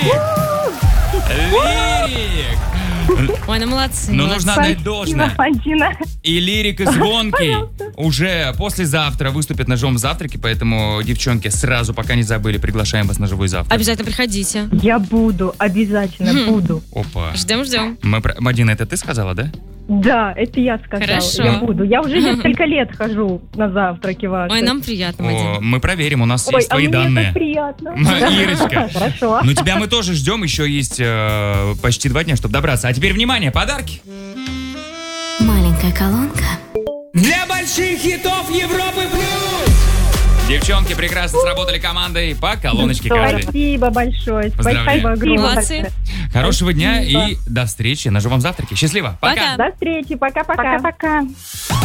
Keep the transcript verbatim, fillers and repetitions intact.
Лирик! Ой, ну молодцы. Но молодцы. нужно отдать должное. Мадина. И Лирик, и Звонкий уже послезавтра выступят на живом завтраке, поэтому, девчонки, сразу, пока не забыли, приглашаем вас на живой завтрак. Обязательно приходите. Я буду, обязательно Хм. буду. Опа. Ждем, ждем. Мы про- Мадина, это ты сказала, да? Да, это я сказала. Хорошо. Я буду. Я уже несколько лет хожу на завтраки ваши. Ой, нам приятно, О, Мадина. мы проверим, у нас Ой, есть а твои мне данные. так приятно. М, Ирочка. Хорошо. Ну, тебя мы тоже ждем, еще есть э, почти два дня, чтобы добраться. А теперь, внимание, подарки. Маленькая колонка. Для больших хитов Европы плюс! Девчонки прекрасно сработали командой по колоночке каждой. Спасибо большое. Поздравляю. Спасибо огромное. Молодцы. Хорошего дня Спасибо. и до встречи на живом завтраке. Счастливо. Пока. Пока. До встречи. Пока-пока. Пока-пока.